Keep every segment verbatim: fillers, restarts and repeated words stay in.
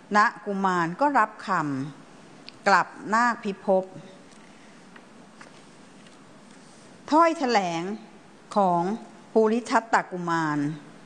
ณกุมารก็รับคำกลับนาคพิภพถ้อยแถลงของภูริทัตตกุมาร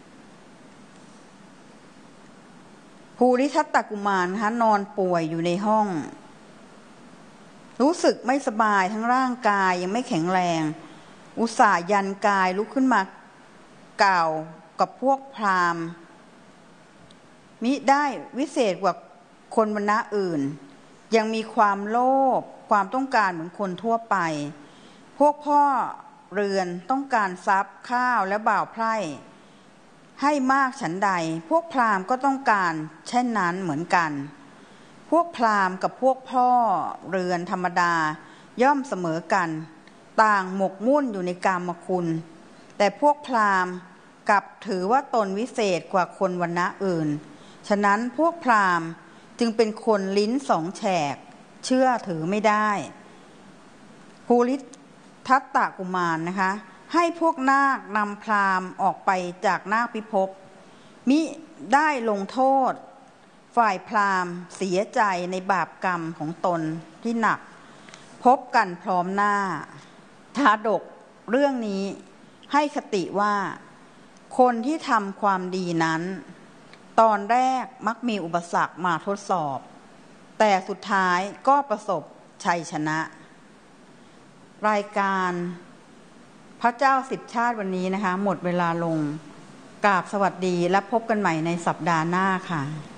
ภูริทัตตกุมารนะคะนอนป่วยอยู่ในห้องรู้สึกไม่สบายทั้งร่างกายยังไม่แข็งแรงอุตส่าห์ยันกายลุกขึ้นมากล่าวกับพวกพราหมณ์มิได้วิเศษกว่าคนวรรณะอื่นยังมีความโลภความต้องการเหมือนคนทั่วไปพวกพ่อเรือนต้องการทรัพย์ข้าวและบ่าวไพร่ให้มากฉันใดพวกพราหมณ์ก็ต้องการเช่นนั้นเหมือนกันพวกพราหมณ์กับพวกพ่อเรือนธรรมดาย่อมเสมอกันต่างหมกมุ่นอยู่ในกามคุณแต่พวกพราหมณ์กลับถือว่าตนวิเศษกว่าคนวรรณะอื่นฉะนั้นพวกพราหมณ์จึงเป็นคนลิ้นสองแฉกเชื่อถือไม่ได้ภูริทัตตกุมารนะคะให้พวกนาคนำพราหมณ์ออกไปจากนาคพิภพมิได้ลงโทษฝ่ายพราหมณ์เสียใจในบาปกรรมของตนที่หนักพบกันพร้อมหน้าชาดกเรื่องนี้ให้คติว่าคนที่ทำความดีนั้นตอนแรกมักมีอุปสรรคมาทดสอบแต่สุดท้ายก็ประสบชัยชนะรายการพระเจ้าสิบชาติวันนี้นะคะหมดเวลาลงกราบสวัสดีและพบกันใหม่ในสัปดาห์หน้าค่ะ